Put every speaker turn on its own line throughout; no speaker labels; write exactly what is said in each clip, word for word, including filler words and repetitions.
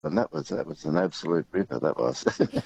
and that was that was an absolute ripper. That was.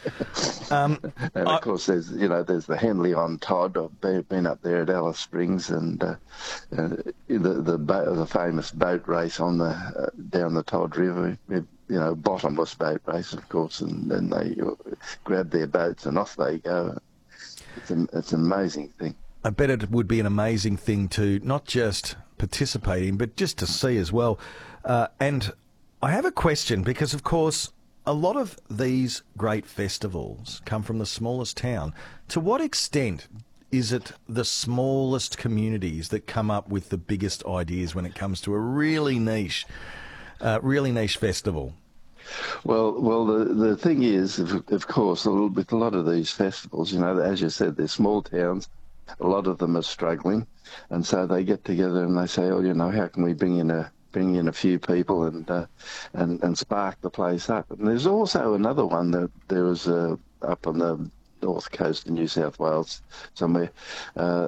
Um,
And of
I,
course, there's you know there's the Henley on Todd. I've been, been up there at Alice Springs, and uh, uh, the the bo- the famous boat race on the uh, down the Todd River. It, you know, bottomless boat race, of course, and then they uh, grab their boats and off they go. It's an it's an amazing thing.
I bet it would be an amazing thing to not just participate in, but just to see as well. Uh, and I have a question because, of course, a lot of these great festivals come from the smallest town. To what extent is it the smallest communities that come up with the biggest ideas when it comes to a really niche, uh, really niche festival?
Well, well, the the thing is, of, of course, a little, with a lot of these festivals, you know, as you said, they're small towns. A lot of them are struggling, and so they get together and they say, "Oh, you know, how can we bring in a bring in a few people and uh, and and spark the place up?" And there's also another one that there was uh, up on the north coast of New South Wales somewhere. Uh,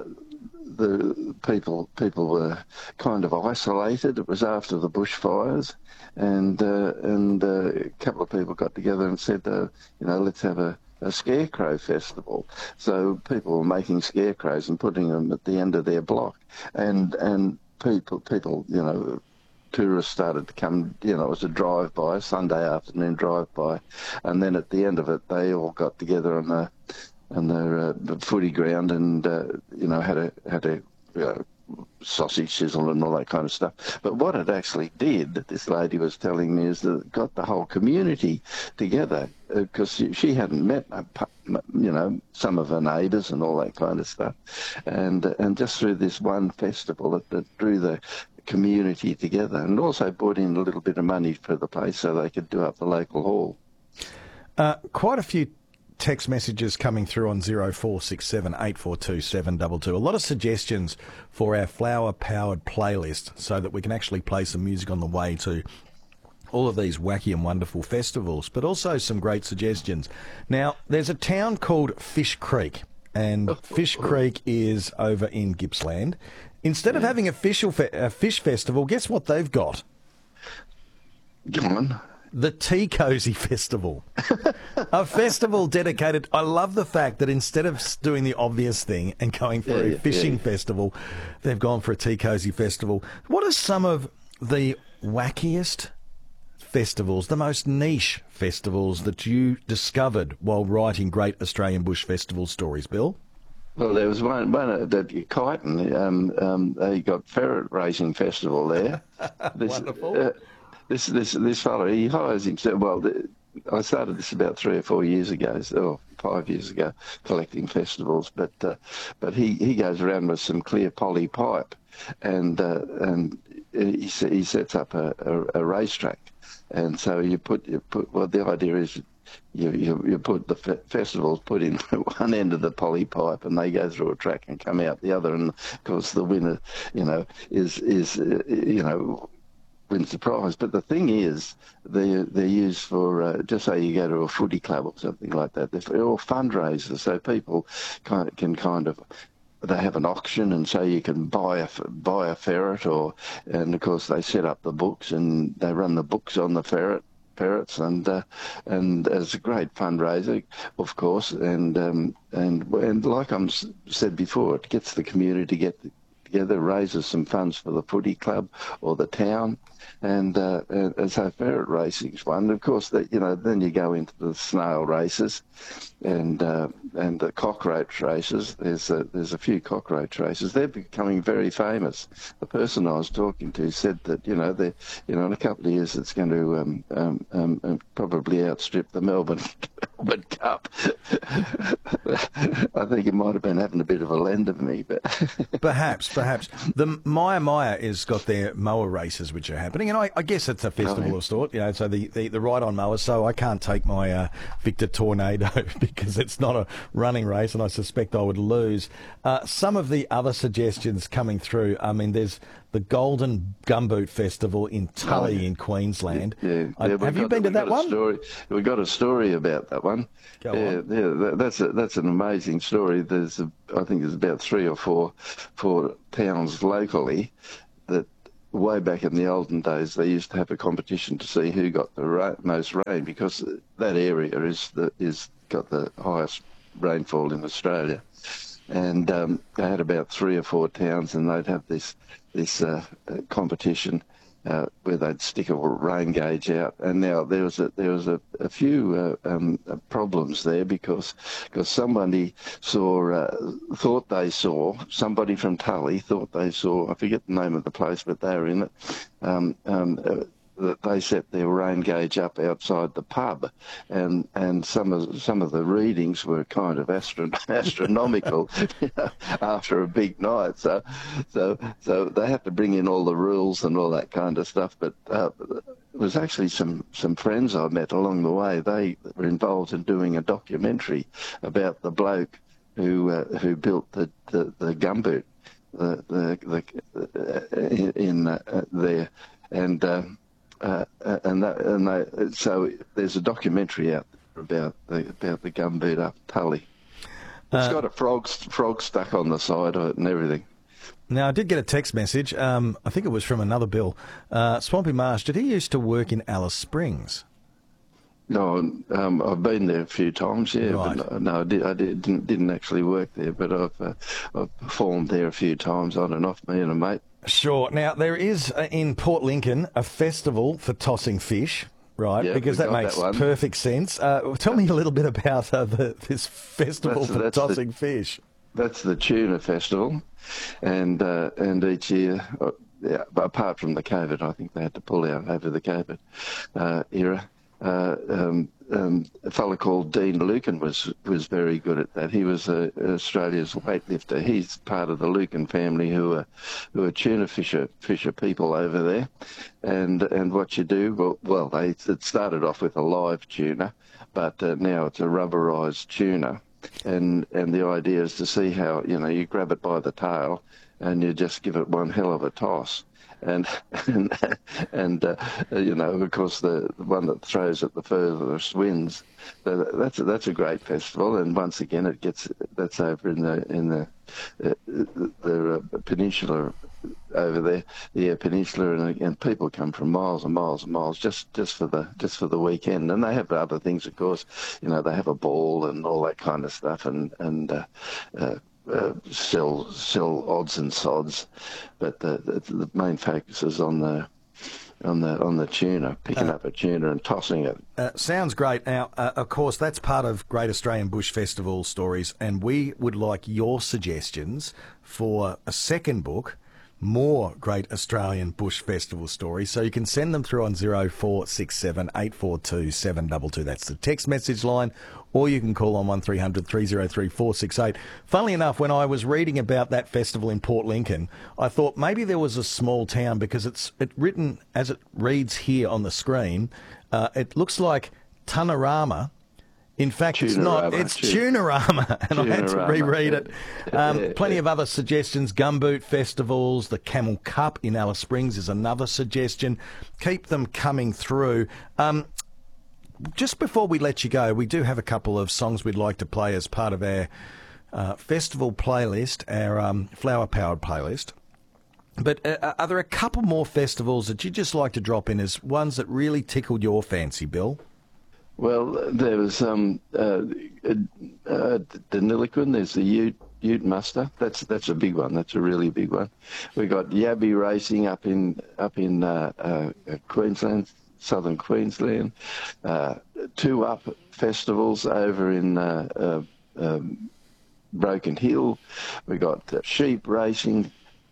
the people people were kind of isolated. It was after the bushfires, and uh, and uh, a couple of people got together and said, uh, you know, let's have a, a scarecrow festival. So people were making scarecrows and putting them at the end of their block, and and people people you know. Tourists started to come, you know, it was a drive-by, Sunday afternoon drive-by, and then at the end of it, they all got together on the on the, uh, the footy ground and uh, you know had a had a you know, sausage sizzle and all that kind of stuff. But what it actually did, this lady was telling me, is that it got the whole community together because she, she hadn't met, uh, you know, some of her neighbours and all that kind of stuff, and and just through this one festival, it, it drew the community together and also brought in a little bit of money for the place so they could do up the local hall.
Uh, quite a few text messages coming through on zero four six seven eight four two seven two two. A lot of suggestions for our flower-powered playlist so that we can actually play some music on the way to all of these wacky and wonderful festivals, but also some great suggestions. Now, there's a town called Fish Creek, and Fish Creek is over in Gippsland. Instead of having a, fish fe- a fish festival, guess what they've got?
Go on.
The Tea Cozy Festival. A festival dedicated... I love the fact that instead of doing the obvious thing and going for
Yeah,
a
yeah,
fishing
yeah.
festival, they've gone for a Tea Cozy Festival. What are some of the wackiest festivals, the most niche festivals that you discovered while writing great Australian bush festival stories, Bill?
Well, there was one, one at Kyneton. Um, um, they got ferret racing festival there. This,
Wonderful.
Uh, this this this fellow, he hires himself. Well, the, I started this about three or four years ago, or five years ago, collecting festivals. But uh, but he, he goes around with some clear poly pipe, and uh, and he he sets up a, a, a racetrack, and so you put you put. Well, the idea is. You, you you put the fe- festivals put in one end of the poly pipe and they go through a track and come out the other, and of course the winner, you know, is is uh, you know wins the prize. But the thing is, they they're used for uh, just say you go to a footy club or something like that. They're all fundraisers, so people kind of, can kind of. They have an auction, and so you can buy a buy a ferret, or and of course they set up the books and they run the books on the ferret. Ferrets and uh, and it's a great fundraiser, of course, and um, and and like I said before, it gets the community to get together, raises some funds for the footy club or the town, and uh, and, and so ferret racing's one. Of course, that you know then you go into the snail races, and uh, and the cockroach races. There's a, there's a few cockroach races. They're becoming very famous. The person I was talking to said that you know they you know in a couple of years it's going to um, um, um, um, probably outstrip the Melbourne Melbourne Cup. I think it might have been having a bit of a lend of me, but
Perhaps, perhaps. The Maya Maya has got their mower races which are happening, and I, I guess it's a festival of sort, you know, so the, the, the ride on mowers, so I can't take my uh, Victor Tornado because it's not a running race and I suspect I would lose. Uh, some of the other suggestions coming through, I mean, there's the Golden Gumboot Festival in Tully
Oh, yeah.
in Queensland.
Yeah, yeah,
I,
we've
have you
got-
been to
we've
that
got a
one?
Story, we got a story about that one.
Go
yeah,
on.
yeah, that, that's a, that's an amazing story. There's, a, I think, there's about three or four, four towns locally that way back in the olden days, they used to have a competition to see who got the ra- most rain, because that area is the is got the highest rainfall in Australia. And um, they had about three or four towns, and they'd have this this uh, uh, competition uh, where they'd stick a rain gauge out. And now there was a there was a, a few uh, um, problems there, because because somebody saw uh, thought they saw somebody from Tully thought they saw, I forget the name of the place, but they were in it. Um, um, uh, that they set their rain gauge up outside the pub, and and some of some of the readings were kind of astro- astronomical you know, after a big night. So so so they had to bring in all the rules and all that kind of stuff. But uh, there was actually some some friends I met along the way. They were involved in doing a documentary about the bloke who uh, who built the the, the gumboot the the, the uh, in uh, there, and. Uh, Uh, and that, and they, so there's a documentary out there about the about the gumboot up Tully. It's uh, got a frog frog stuck on the side of it and everything.
Now, I did get a text message. Um, I think it was from another Bill. Uh, Swampy Marsh, did he used to work in Alice Springs?
No, um, I've been there a few times. Yeah,
right.
but no, no, I, did, I did, didn't didn't actually work there, but I've uh, I've performed there a few times on and off, me and a mate.
Sure. Now, there is uh, in Port Lincoln a festival for tossing fish, right?
Yeah,
because that makes
that
perfect sense. Uh, tell me a little bit about uh, the, this festival
that's,
for
that's
tossing
the,
fish.
That's the Tuna Festival, and uh, and each year, uh, yeah, apart from the COVID, I think they had to pull out over the COVID uh, era. Uh, um, um, a fellow called Dean Lucan was was very good at that. He was uh, Australia's weightlifter. He's part of the Lucan family, who are who are tuna fisher fisher people over there. And and what you do, well, well, they it started off with a live tuna, but uh, now it's a rubberized tuna. And and the idea is to see how, you know, you grab it by the tail and you just give it one hell of a toss. And and, and uh, you know, of course, the, the one that throws it the furthest wins. So that's a, that's a great festival. And once again, it gets that's over in the in the uh, the uh, peninsula over there, the uh, peninsula, and, and people come from miles and miles and miles just, just for the just for the weekend. And they have other things, of course. You know, they have a ball and all that kind of stuff, and and. Uh, uh, Uh, sell sell odds and sods, but the, the, the main focus is on the on the on the tuna, picking uh, up a tuna and tossing it.
Uh, sounds great. Now, uh, of course, that's part of Great Australian Bush Festival stories, and we would like your suggestions for a second book, more Great Australian Bush Festival stories. So you can send them through on zero four six seven eight four two seven two two. That's the text message line. Or you can call on one three hundred three oh three four six eight. Funnily enough, when I was reading about that festival in Port Lincoln, I thought maybe there was a small town, because it's it written as it reads here on the screen. Uh, it looks like Tunarama. In fact, it's not. It's Tunarama, and I had to reread it. Um, plenty of other suggestions. Gumboot festivals, the Camel Cup in Alice Springs is another suggestion. Keep them coming through. Um, Just before we let you go, we do have a couple of songs we'd like to play as part of our uh, festival playlist, our um, flower-powered playlist. But uh, are there a couple more festivals that you'd just like to drop in as ones that really tickled your fancy, Bill?
Well, there was um, uh, uh, the Niliquin, there's the Ute, Ute Muster. That's that's a big one. That's a really big one. We got Yabby Racing up in up in uh, uh, Queensland. Southern Queensland, uh, two up festivals over in uh, uh, um, Broken Hill. We got uh, sheep racing,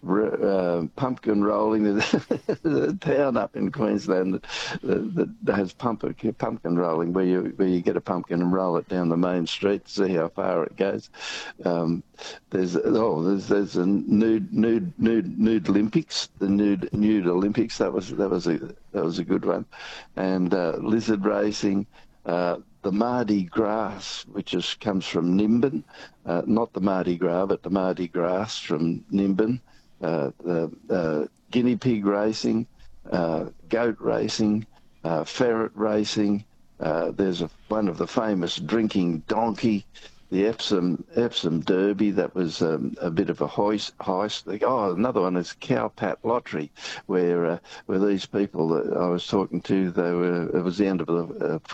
uh, pumpkin rolling. The town up in Queensland that, that has pumpkin pumpkin rolling, where you where you get a pumpkin and roll it down the main street to see how far it goes. Um, there's oh there's there's a nude nude nude nude Olympics, the nude nude Olympics. That was that was a that was a good one, and uh, lizard racing. Uh, the Mardi Gras, which is, comes from Nimbin, uh, not the Mardi Gras, but the Mardi Gras from Nimbin. Uh, the uh, guinea pig racing, uh, goat racing, uh, ferret racing. Uh, there's a, one of the famous drinking donkey the Epsom Epsom Derby. That was um, a bit of a heist. heist. Oh, another one is Cowpat Lottery, where uh, where these people that I was talking to, they were it was the end of the uh,